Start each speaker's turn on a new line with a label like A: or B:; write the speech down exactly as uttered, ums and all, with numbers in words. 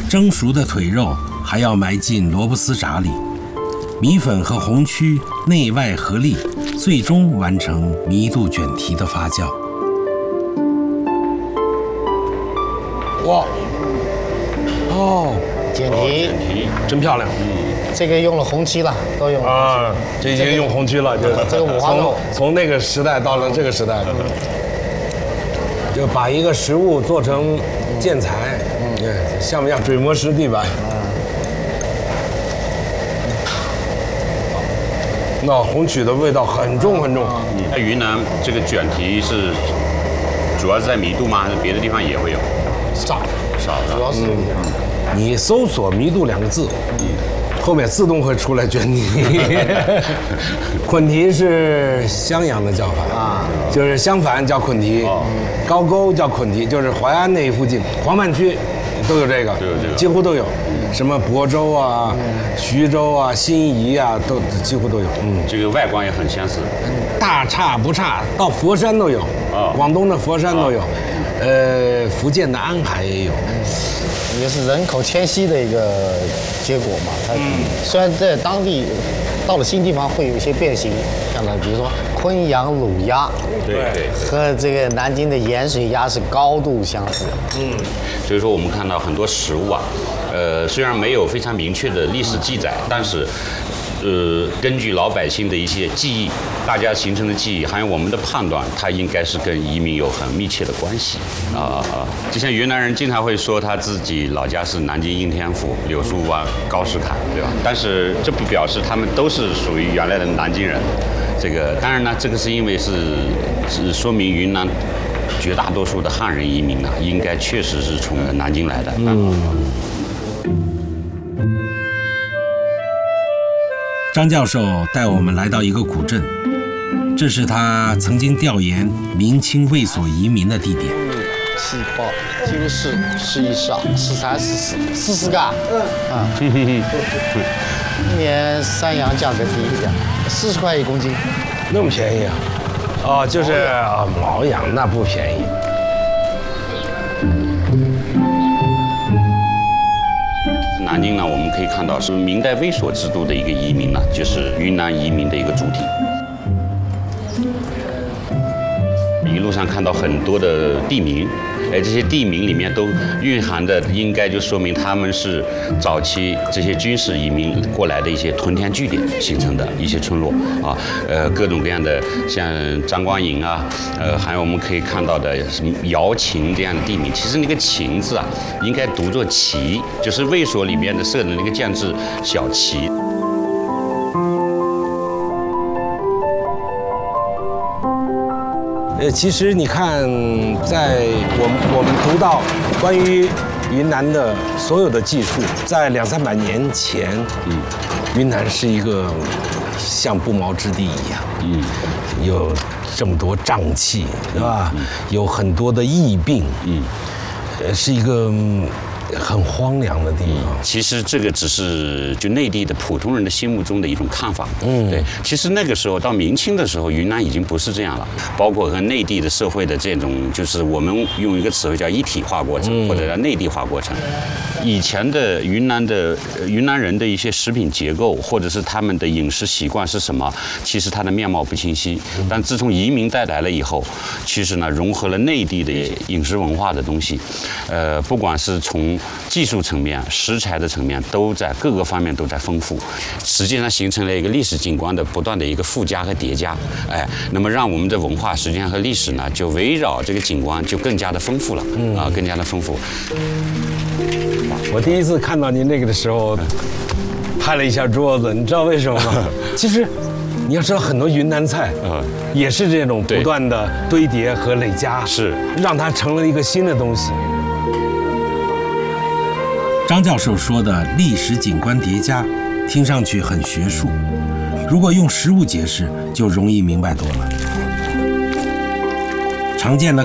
A: 蒸熟的腿肉还要埋进萝卜丝炸里，米粉和红曲内外合力，最终完成弥肚卷蹄的发酵。
B: 哇，哦，
C: 卷蹄，
B: 真漂亮。嗯，
C: 这个用了红漆了，都用了
B: 啊，这已经用红曲了，就是
C: 这个五花肉，
B: 从那个时代到了这个时代，就把一个食物做成建材，嗯，像不像水磨石地板？那红曲的味道很重很重。
D: 在云南这个卷蹄是主要是在弥肚吗？还是别的地方也会有？
C: 少
D: 少的，
C: 主要是。
B: 你搜索弥肚两个字，嗯，后面自动会出来卷蹄。捆蹄是襄阳的叫法啊，就是襄樊叫捆蹄，高沟叫捆蹄，就是淮安那一附近，黄陂区都有这个，
D: 都有这个，
B: 几乎都有。什么亳州啊、徐州啊、新沂啊，都几乎都有。
D: 嗯，这个外观也很相似，
B: 大差不差，到佛山都有，啊，广东的佛山都有，呃，福建的安海也有。
C: 也是人口迁徙的一个结果嘛。它虽然在当地到了新地方会有一些变形，像呢，比如说昆阳卤鸭，
D: 对对，
C: 和这个南京的盐水鸭是高度相似。
D: 嗯，所以说我们看到很多食物啊，呃，虽然没有非常明确的历史记载，但是。呃，根据老百姓的一些记忆，大家形成的记忆，还有我们的判断，它应该是跟移民有很密切的关系啊啊！就像云南人经常会说他自己老家是南京应天府柳树湾高士坎，对吧？但是这不表示他们都是属于原来的南京人。这个当然呢，这个是因为是是说明云南绝大多数的汉人移民呢，应该确实是从南京来的。嗯。
A: 张教授带我们来到一个古镇，这是他曾经调研明清卫所移民的地点。
C: 七八九十十一十二十三十四四十个，啊，今年山羊价格低一点，四十块一公斤，
B: 那么便宜啊？哦，就是啊，毛羊那不便宜。
D: 南京呢，我们可以看到是明代卫所制度的一个移民呢，就是云南移民的一个主体。一路上看到很多的地名，哎，这些地名里面都蕴含的，应该就说明他们是早期这些军事移民过来的一些屯田据点形成的一些村落啊，呃，各种各样的像张光营啊，呃，还有我们可以看到的什么瑶琴这样的地名，其实那个琴字啊，应该读作旗，就是卫所里面的设的那个建制小旗。
B: 呃，其实你看，在我我们读到关于云南的所有的技术，在两三百年前，嗯，云南是一个像不毛之地一样，嗯，有这么多瘴气，是吧？嗯、有很多的疫病，嗯，呃，是一个。很荒凉的地方。
D: 其实这个只是就内地的普通人的心目中的一种看法。嗯，对。其实那个时候到明清的时候，云南已经不是这样了。包括和内地的社会的这种，就是我们用一个词汇叫一体化过程，或者叫内地化过程。以前的云南的云南人的一些食品结构，或者是他们的饮食习惯是什么，其实它的面貌不清晰。但自从移民带来了以后，其实呢融合了内地的饮食文化的东西，呃，不管是从技术层面、食材的层面，都在各个方面都在丰富，实际上形成了一个历史景观的不断的一个附加和叠加。哎，那么让我们的文化实际上和历史呢，就围绕这个景观就更加的丰富了，啊，更加的丰富。
B: 我第一次看到您那个的时候，拍了一下桌子，你知道为什么吗？其实，你要知道很多云南菜，嗯，也是这种不断的堆叠和累加，
D: 是
B: 让它成了一个新的东西。
A: 张教授说的历史景观叠加，听上去很学术，如果用实物解释，就容易明白多了。常见的